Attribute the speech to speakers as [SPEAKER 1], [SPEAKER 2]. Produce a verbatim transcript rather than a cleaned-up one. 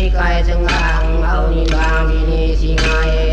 [SPEAKER 1] นิกายสังฆังเอานิบางวินิสิงาย